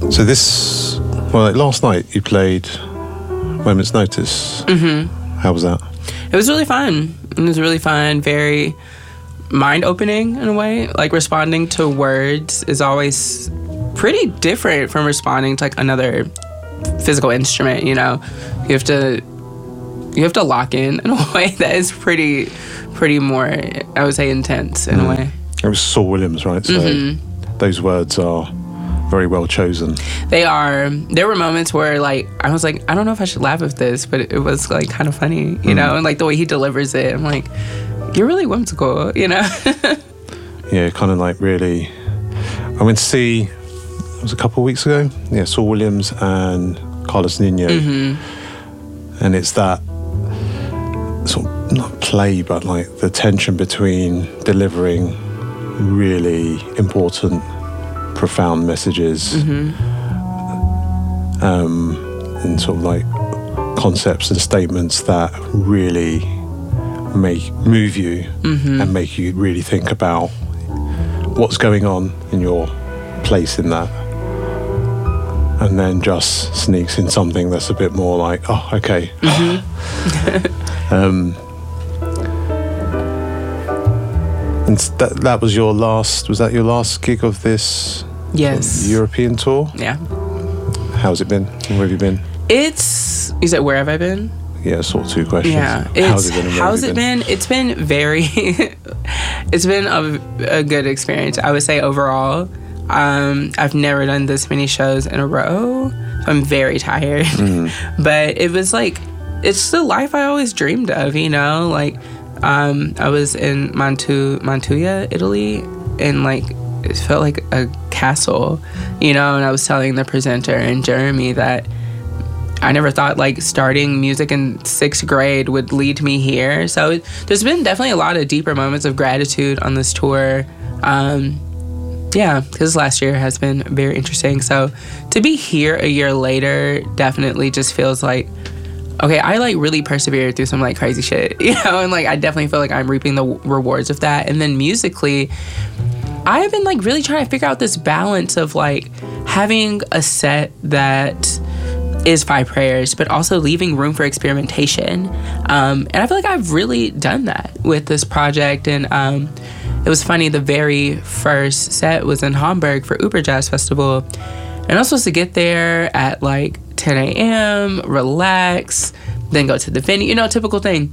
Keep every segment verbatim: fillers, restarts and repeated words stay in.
So this, well, like last night you played Moment's Notice. Mm-hmm. How was that? It was really fun. It was really fun, very mind-opening in a way. Like, responding to words is always pretty different from responding to, like, another physical instrument, you know? You have to, you have to lock in in a way that is pretty, pretty more, I would say, intense in mm. a way. It was Saul Williams, right? So mm-hmm. those words are very well chosen. They are. There were moments where, like, I was like, I don't know if I should laugh at this, but it was, like, kind of funny, you mm. know? And, like, the way he delivers it, I'm like, you're really whimsical, you know? Yeah, kind of, like, really... I went to see, it was a couple of weeks ago, yeah, Saul Williams and Carlos Nino. Mm-hmm. And it's that sort of, not play, but, like, the tension between delivering really important, profound messages, mm-hmm. um, and sort of like concepts and statements that really make move you mm-hmm. and make you really think about what's going on in your place in that, and then just sneaks in something that's a bit more like, oh, okay. Mm-hmm. um, And that that was your last, was that your last gig of this yes. sort of European tour? Yeah. How's it been? Where have you been? It's, you said, where have I been? Yeah, sort of two questions. Yeah. How's it been? How's it been? been? It's been very, it's been a, a good experience. I would say overall, um, I've never done this many shows in a row. I'm very tired. Mm. But it was like, it's the life I always dreamed of, you know? Like, Um, I was in Mantu- Mantua, Italy, and like it felt like a castle, you know. And I was telling the presenter and Jeremy that I never thought like starting music in sixth grade would lead me here. So it, there's been definitely a lot of deeper moments of gratitude on this tour. Um, yeah, because last year has been very interesting. So to be here a year later definitely just feels like, okay, I like really persevered through some like crazy shit, you know, and like I definitely feel like I'm reaping the rewards of that. And then musically, I've been like really trying to figure out this balance of like having a set that is five prayers, but also leaving room for experimentation. Um, and I feel like I've really done that with this project. And um, it was funny, the very first set was in Hamburg for Uber Jazz Festival. And I was supposed to get there at like ten a.m., relax, then go to the venue, you know, typical thing.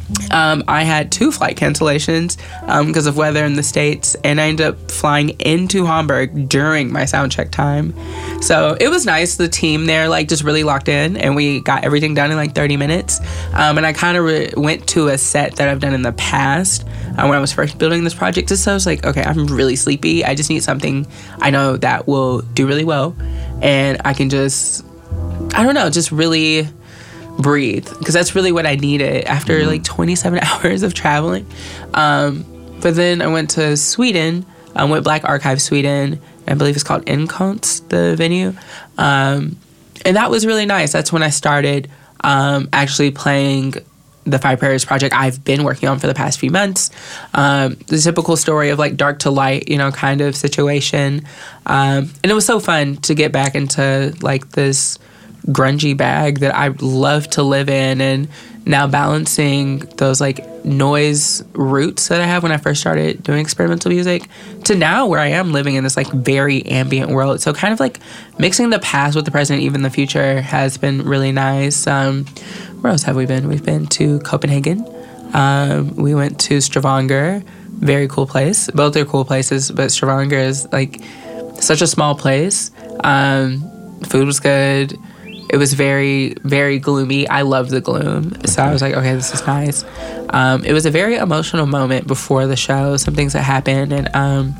Um, I had two flight cancellations um, because of weather in the States, and I ended up flying into Hamburg during my sound check time. So it was nice. The team there like just really locked in, and we got everything done in like thirty minutes. Um, and I kind of re- went to a set that I've done in the past uh, when I was first building this project. Just so I was like, okay, I'm really sleepy. I just need something I know that will do really well, and I can just, I don't know, just really breathe, because that's really what I needed after mm-hmm. like twenty-seven hours of traveling. Um, but then I went to Sweden, um, went Black Archive Sweden. I believe it's called Inkonst, the venue. Um, and that was really nice. That's when I started um, actually playing the Five Prayers project I've been working on for the past few months. Um, the typical story of like dark to light, you know, kind of situation. Um, and it was so fun to get back into like this grungy bag that I love to live in, and now balancing those like noise roots that I have when I first started doing experimental music to now where I am living in this like very ambient world. So kind of like mixing the past with the present, even the future, has been really nice. Um, where else have we been? We've been to Copenhagen. Um, we went to Stavanger, very cool place. Both are cool places, but Stavanger is like such a small place. Um, food was good. It was very, very gloomy. I love the gloom. So I was like, okay, this is nice. Um, it was a very emotional moment before the show, some things that happened. And um,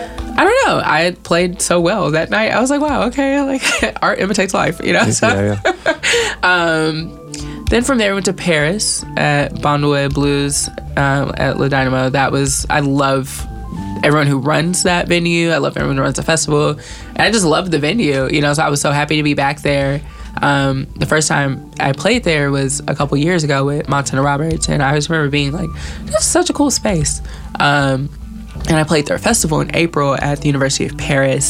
I don't know, I had played so well that night. I was like, wow, okay, like art imitates life, you know? So, yeah, yeah. um, then from there, I went to Paris at Bondouet Blues um, at Le Dynamo. That was, I love everyone who runs that venue. I love everyone who runs the festival. And I just love the venue, you know? So I was so happy to be back there. Um, the first time I played there was a couple years ago with Montana Roberts, and I just remember being like, this is such a cool space. Um, and I played their festival in April at the University of Paris.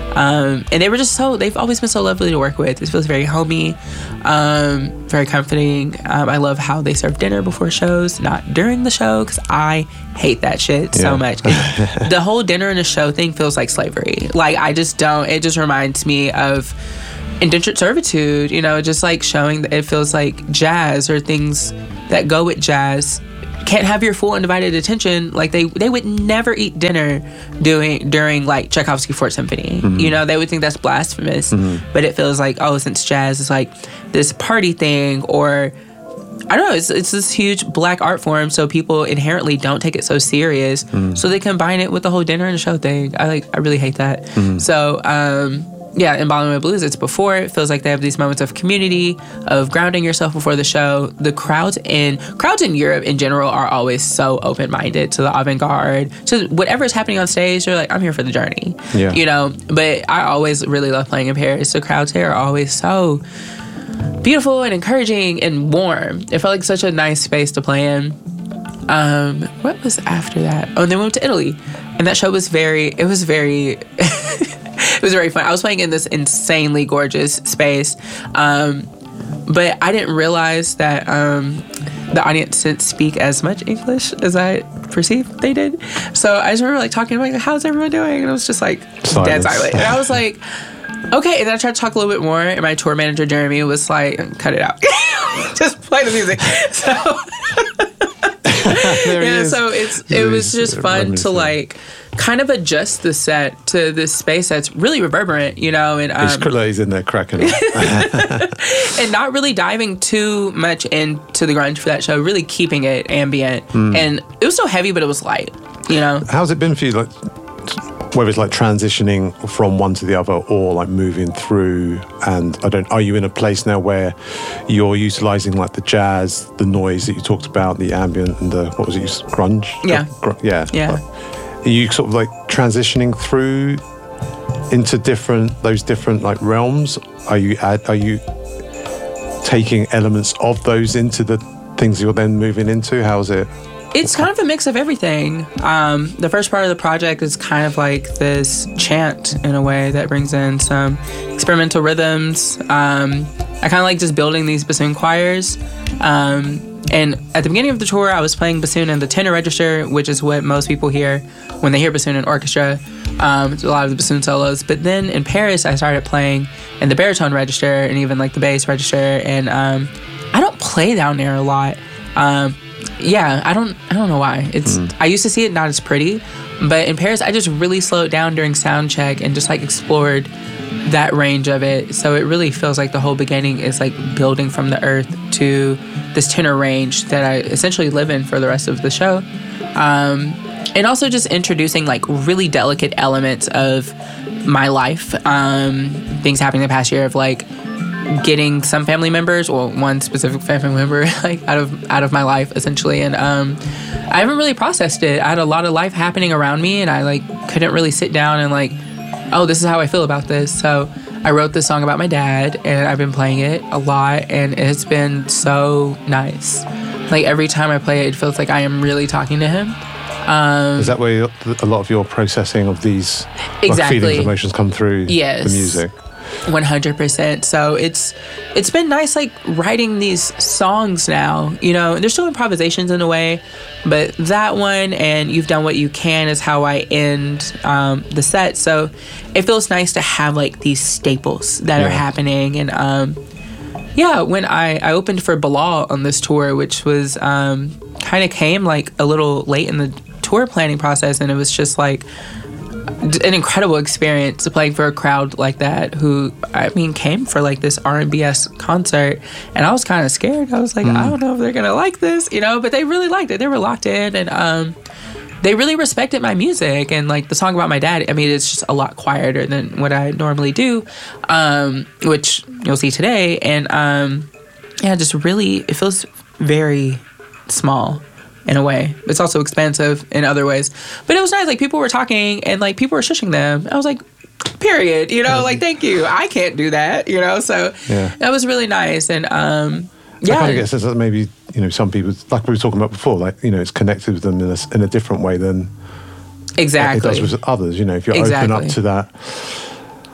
Um, and they were just so, they've always been so lovely to work with. It feels very homey, um, very comforting. Um, I love how they serve dinner before shows, not during the show, because I hate that shit yeah. so much. The whole dinner and a show thing feels like slavery. Like, I just don't, it just reminds me of indentured servitude, you know, just like showing that it feels like jazz or things that go with jazz can't have your full undivided attention. Like they they would never eat dinner doing during like Tchaikovsky Fourth Symphony. Mm-hmm. You know, they would think that's blasphemous. Mm-hmm. But it feels like, oh, since jazz is like this party thing, or I don't know, it's it's this huge black art form, so people inherently don't take it so serious. Mm-hmm. So they combine it with the whole dinner and show thing. I like I really hate that. Mm-hmm. So um yeah, in Bollywood Blues, it's before. It feels like they have these moments of community, of grounding yourself before the show. The crowds in crowds in Europe in general are always so open-minded to the avant-garde, to whatever's happening on stage. They're like, I'm here for the journey, yeah. you know. But I always really love playing in Paris. The crowds here are always so beautiful and encouraging and warm. It felt like such a nice space to play in. Um, what was after that? Oh, and then we went to Italy, and that show was very. It was very. It was very fun. I was playing in this insanely gorgeous space, um, but I didn't realize that um, the audience didn't speak as much English as I perceived they did. So I just remember like talking like, "How's everyone doing?" And it was just like silence. Dead silent. And I was like, "Okay." And then I tried to talk a little bit more, and my tour manager Jeremy was like, "Cut it out, just play the music." So. yeah, so it's it was just fun to like kind of adjust the set to this space that's really reverberant, you know, and um, he's in there cracking and not really diving too much into the grunge for that show, really keeping it ambient. Mm. And it was so heavy, but it was light, you know. How's it been for you, like whether it's like transitioning from one to the other or like moving through? And I don't, are you in a place now where you're utilizing like the jazz, the noise that you talked about, the ambient and the, what was it, grunge? Yeah. Gr- yeah. Yeah. Like, are you sort of like transitioning through into different, those different like realms? Are you, add, are you taking elements of those into the things you're then moving into? How's it? It's kind of a mix of everything. Um, the first part of the project is kind of like this chant in a way that brings in some experimental rhythms. Um, I kind of like just building these bassoon choirs. Um, and at the beginning of the tour, I was playing bassoon in the tenor register, which is what most people hear when they hear bassoon in orchestra. Um, it's a lot of the bassoon solos. But then in Paris, I started playing in the baritone register and even like the bass register. And um, I don't play down there a lot. Um, Yeah, I don't I don't know why. It's mm. I used to see it not as pretty, but in Paris I just really slowed down during sound check and just like explored that range of it. So it really feels like the whole beginning is like building from the earth to this tenor range that I essentially live in for the rest of the show. Um, and also just introducing like really delicate elements of my life. Um, things happening the past year of like getting some family members, or one specific family member, like out of out of my life, essentially, and um, I haven't really processed it. I had a lot of life happening around me, and I like couldn't really sit down and like, oh, this is how I feel about this. So I wrote this song about my dad, and I've been playing it a lot, and it's been so nice. Like every time I play it, it feels like I am really talking to him. Um, is that where a lot of your processing of these exactly. like, feelings, emotions come through yes. the music? one hundred percent. So it's it's been nice like writing these songs now, you know. There's still improvisations in a way, but that one and You've Done What You Can is how I end um, the set. So it feels nice to have like these staples that yeah. are happening. And um, yeah, when I, I opened for Bilal on this tour, which was um, kind of came like a little late in the tour planning process, and it was just like an incredible experience playing for a crowd like that who, I mean, came for like this R and B-esque concert, and I was kind of scared. I was like, mm. I don't know if they're gonna like this, you know, but they really liked it. They were locked in, and um, they really respected my music. And like the song about my dad, I mean, it's just a lot quieter than what I normally do, um, which you'll see today. And um, yeah, just really, it feels very small in a way. It's also expensive in other ways. But it was nice. Like, people were talking and, like, people were shushing them. I was like, period. You know, like, thank you. I can't do that, you know? So yeah. that was really nice. And, um, yeah. I kind of get a sense that maybe, you know, some people, like we were talking about before, like, you know, it's connected with them in a, in a different way than exactly it does with others. You know, if you're exactly. open up to that,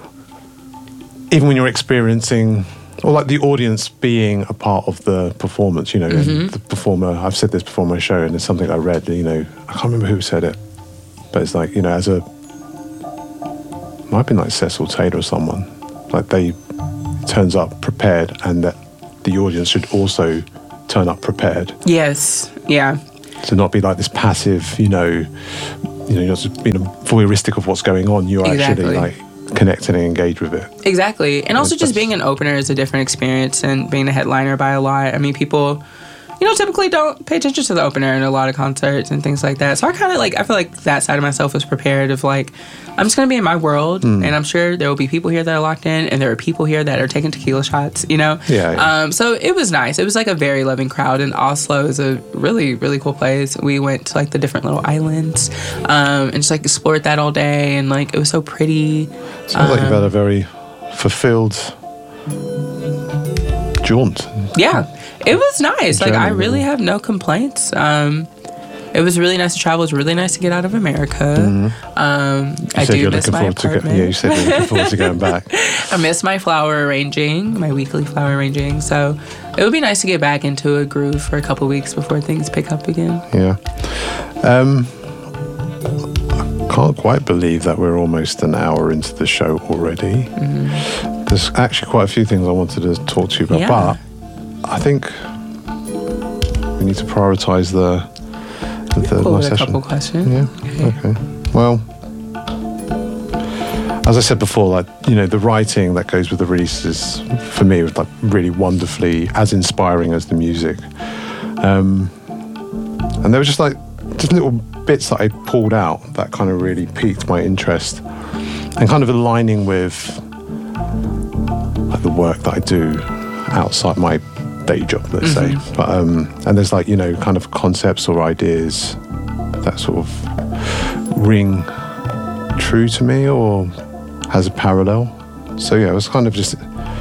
even when you're experiencing, or like the audience being a part of the performance, you know, Mm-hmm. the performer, I've said this before on my show, and it's something I read, you know, I can't remember who said it, but it's like, you know, as a, might have been like Cecil Taylor or someone, like they turns up prepared, and that the audience should also turn up prepared. Yes. Yeah. To not be like this passive, you know, you know, you're not just being voyeuristic of what's going on. You're Exactly. actually like connecting and engaged with it. Exactly. And also just That's- being an opener is a different experience than being the headliner by a lot. I mean, people, you know, typically don't pay attention to the opener in a lot of concerts and things like that. So I kind of like, I feel like that side of myself was prepared of like, I'm just going to be in my world, Mm. and I'm sure there will be people here that are locked in, and there are people here that are taking tequila shots, you know? Yeah, yeah. Um, so it was nice. It was like a very loving crowd, and Oslo is a really, really cool place. We went to like the different little islands um, and just like explored that all day, and like it was so pretty. Sounds like you've had a very fulfilled jaunt. Yeah, it was nice. Like, I Germany. really have no complaints. Um, it was really nice to travel. It was really nice to get out of America. Um, You I said do you're miss looking my forward to go, apartment. yeah, you said you're looking forward to going back. I miss my flower arranging, my weekly flower arranging. So it would be nice to get back into a groove for a couple weeks before things pick up again. Yeah. Um, I can't quite believe that we're almost an hour into the show already. Mm-hmm. There's actually quite a few things I wanted to talk to you about, Yeah. but I think we need to prioritise the the third Pull live with a session. couple questions. Yeah. Okay. Well, as I said before, like, you know, the writing that goes with the releases for me was like really wonderfully as inspiring as the music. Um, and there were just like just little bits that I pulled out that kind of really piqued my interest, and kind of aligning with like the work that I do outside my day job, let's say. But um, and there's like, you know, kind of concepts or ideas that sort of ring true to me or has a parallel. So yeah, it was kind of just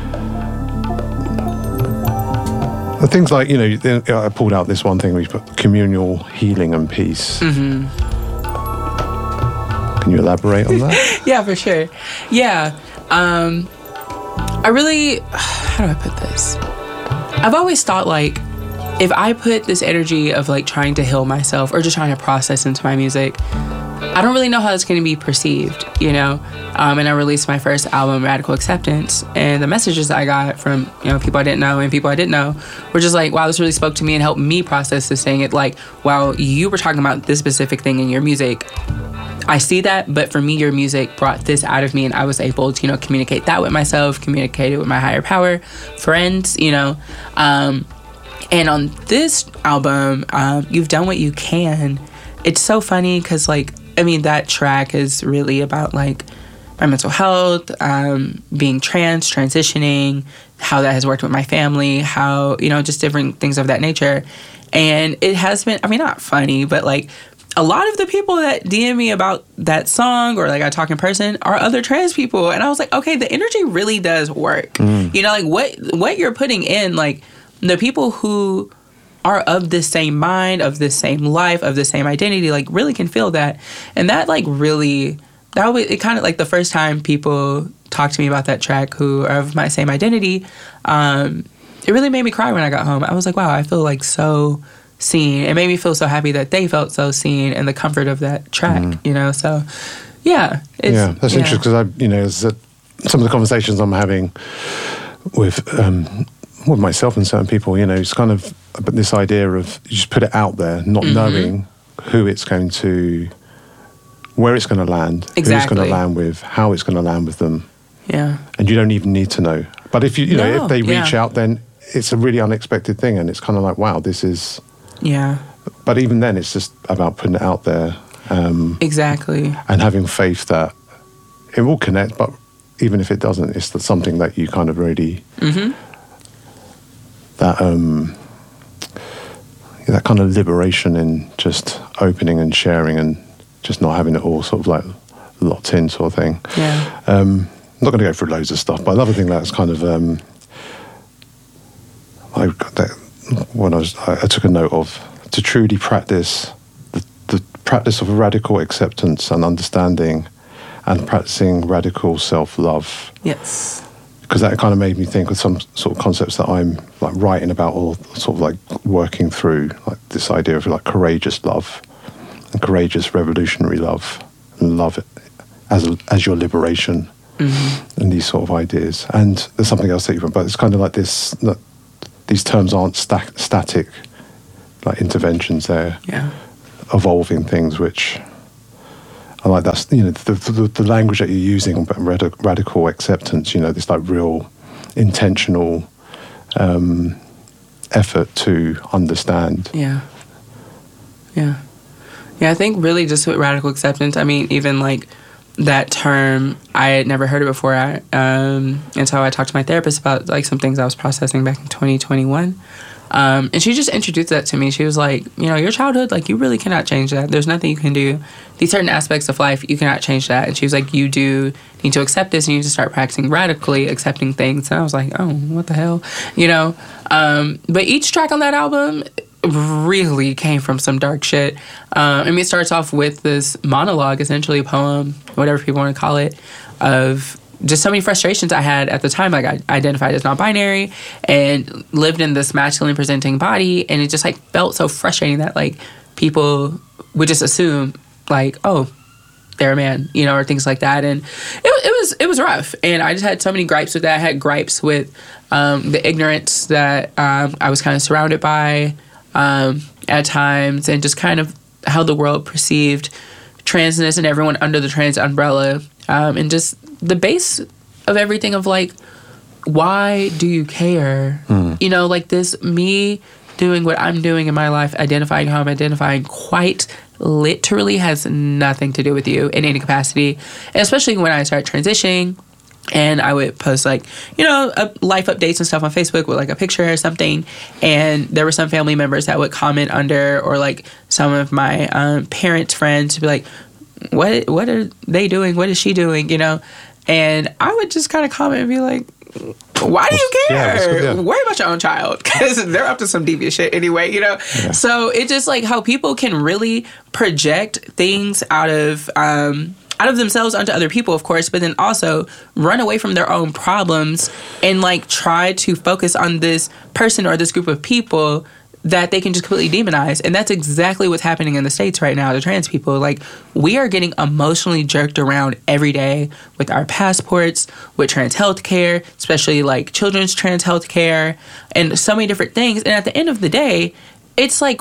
the things like, you know, I pulled out this one thing where you put communal healing and peace. Mm-hmm. Can you elaborate on that? Yeah, for sure. Yeah. Um, I really, how do I put this? I've always thought like, if I put this energy of like trying to heal myself or just trying to process into my music, I don't really know how it's going to be perceived, you know? Um, and I released my first album, Radical Acceptance, and the messages I got from, you know, people I didn't know and people I did know were just like, wow, this really spoke to me and helped me process this thing. It like, wow, you were talking about this specific thing in your music. I see that, but for me, your music brought this out of me, and I was able to, you know, communicate that with myself, communicate it with my higher power, friends, you know. Um, and on this album, um, You've Done What You Can, it's so funny because, like, I mean, that track is really about, like, my mental health, um, being trans, transitioning, how that has worked with my family, how, you know, just different things of that nature. And it has been, I mean, not funny, but, like, a lot of the people that D M me about that song or like I talk in person are other trans people. And I was like, okay, the energy really does work. Mm. You know, like what what you're putting in, like the people who are of the same mind, of the same life, of the same identity, like really can feel that. And that like really, that was, it kind of like the first time people talked to me about that track who are of my same identity, um, it really made me cry when I got home. I was like, wow, I feel like so seen. It made me feel so happy that they felt so seen and the comfort of that track, mm. you know? So, yeah. It's, yeah, that's yeah. interesting because I, you know, as a, some of the conversations I'm having with, um, with myself and certain people, you know, it's kind of this idea of you just put it out there, not mm-hmm. knowing who it's going to, where it's going to land, exactly. who it's going to land with, how it's going to land with them. Yeah. And you don't even need to know. But if you, you know, no, if they reach yeah. out, then it's a really unexpected thing. And it's kind of like, wow, this is... Yeah. But even then, it's just about putting it out there. Um, exactly. And having faith that it will connect, but even if it doesn't, it's something that you kind of really... Mm-hmm. That, um, that kind of liberation in just opening and sharing and just not having it all sort of like locked in sort of thing. Yeah. Um, I'm not going to go through loads of stuff, but another thing that's kind of... Um, I got that... when I was, I, I took a note of to truly practice the, the practice of radical acceptance and understanding, and practicing radical self-love. Yes, because that kind of made me think of some sort of concepts that I'm like writing about or sort of like working through, like this idea of like courageous love and courageous revolutionary love and love it as a, as your liberation, mm-hmm. and these sort of ideas. And there's something else that you but it's kind of like this, that these terms aren't sta- static like interventions, they're yeah. evolving things, which I like. That's, you know, the, the, the language that you're using about radical, radical acceptance, you know, this like real intentional um, effort to understand. Yeah. Yeah. Yeah, I think really just with radical acceptance, I mean, even like that term, I had never heard it before. I, um, until I talked to my therapist about like some things I was processing back in twenty twenty-one. Um, and she just introduced that to me. She was like, you know, your childhood, like, you really cannot change that. There's nothing you can do. These certain aspects of life, you cannot change that. And she was like, you do need to accept this, and you need to start practicing radically accepting things. And I was like, oh, what the hell? You know? Um, but each track on that album really came from some dark shit. Um, I mean, it starts off with this monologue, essentially a poem, whatever people want to call it, of just so many frustrations I had at the time. Like, I identified as non-binary and lived in this masculine presenting body, and it just like felt so frustrating that like people would just assume like, oh, they're a man, you know, or things like that. And it, it was it was rough, and I just had so many gripes with that. I had gripes with um, the ignorance that um, I was kind of surrounded by um, at times, and just kind of how the world perceived transness and everyone under the trans umbrella, um, and just the base of everything of like, why do you care? Mm. You know, like this, me doing what I'm doing in my life, identifying how I'm identifying, quite literally has nothing to do with you in any capacity. And especially when I start transitioning, and I would post like, you know, uh, life updates and stuff on Facebook with like a picture or something. And there were some family members that would comment under, or like some of my um, parents' friends would be like, what, what are they doing? What is she doing? You know? And I would just kind of comment and be like, why do you care? Yeah, yeah. Worry about your own child, because they're up to some devious shit anyway, you know? Yeah. So it's just like how people can really project things out of um, out of themselves onto other people, of course, but then also run away from their own problems and like try to focus on this person or this group of people that they can just completely demonize. And that's exactly what's happening in the States right now to trans people. Like, we are getting emotionally jerked around every day with our passports, with trans health care, especially like children's trans health care, and so many different things. And at the end of the day, it's like,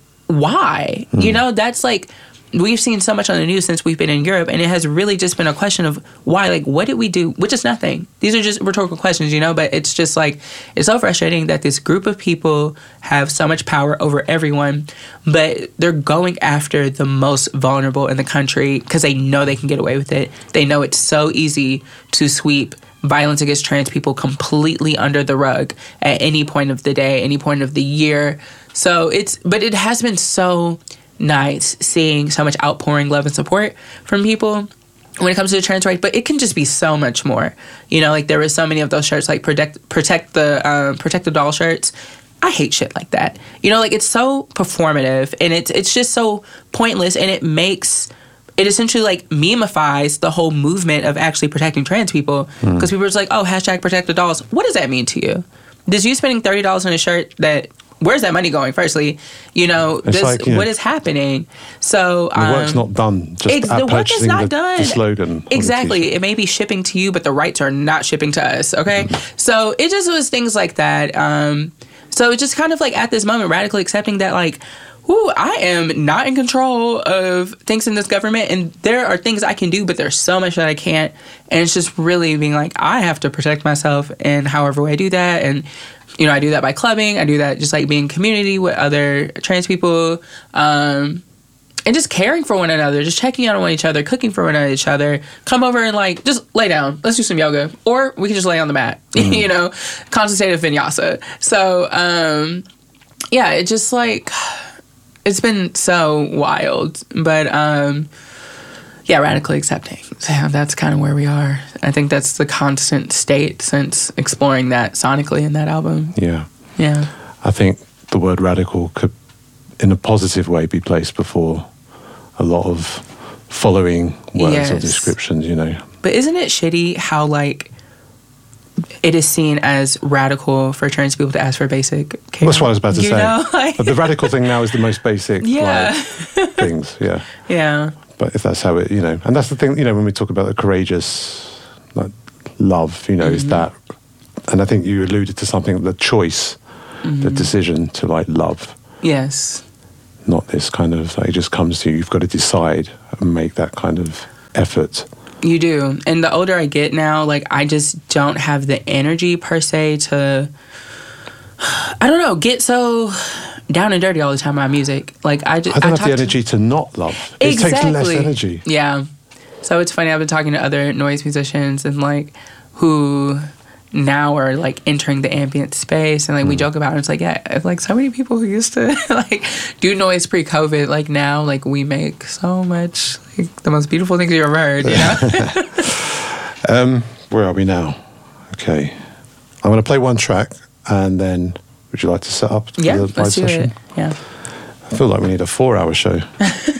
why? Mm. You know, that's like, we've seen so much on the news since we've been in Europe, and it has really just been a question of why, like, what did we do? Which is nothing. These are just rhetorical questions, you know, but it's just like, it's so frustrating that this group of people have so much power over everyone, but they're going after the most vulnerable in the country because they know they can get away with it. They know it's so easy to sweep violence against trans people completely under the rug at any point of the day, any point of the year. So it's, but it has been so nice seeing so much outpouring love and support from people when it comes to the trans rights, but it can just be so much more. You know, like there were so many of those shirts, like protect protect the um, protect the doll shirts. I hate shit like that. You know, like it's so performative, and it's it's just so pointless, and it makes it essentially like memeifies the whole movement of actually protecting trans people, because mm. people are just like, oh, hashtag protect the dolls. What does that mean to you? Does you spending thirty dollars on a shirt that, where's that money going? Firstly, you know, this, like, you know, what is happening? So the um, work's not done. Just ex- the work is not the, done. The slogan. Exactly. It may be shipping to you, but the rights are not shipping to us. Okay. Mm-hmm. So it just was things like that. Um, so it's just kind of like at this moment, radically accepting that, like, whoo, I am not in control of things in this government, and there are things I can do, but there's so much that I can't. And it's just really being like, I have to protect myself in however way I do that. And you know, I do that by clubbing. I do that just like being in community with other trans people, um, and just caring for one another, just checking out on each other, cooking for one each other. Come over and like just lay down. Let's do some yoga, or we can just lay on the mat. Mm-hmm. You know, consultative vinyasa. So um, yeah, it just like it's been so wild, but um, yeah, radically accepting. So that's kind of where we are. I think that's the constant state since exploring that sonically in that album. Yeah. Yeah. I think the word radical could, in a positive way, be placed before a lot of following words yes. or descriptions, you know. But isn't it shitty how, like, it is seen as radical for trans people to ask for basic care. That's what I was about to you say. Know? Like, but the radical thing now is the most basic yeah. like, things. Yeah. Yeah. But if that's how it, you know, and that's the thing, you know, when we talk about the courageous like love, you know, mm-hmm. is that, and I think you alluded to something, the choice, mm-hmm. the decision to like love. Yes. Not this kind of, like, it just comes to you. You've got to decide and make that kind of effort. You do. And the older I get now, like, I just don't have the energy per se to, I don't know, get so down and dirty all the time about music. Like, I just I don't I have the energy to, to not love. It exactly. takes less energy. Yeah. So it's funny, I've been talking to other noise musicians and, like, who now are like entering the ambient space, and like mm. we joke about it. It's like, yeah, like so many people who used to like do noise pre-COVID, like now like we make so much like the most beautiful things you ever heard, you know. um where are we now? Okay, I'm going to play one track, and then would you like to set up yeah the let's do session? it. Yeah, I feel like we need a four hour show.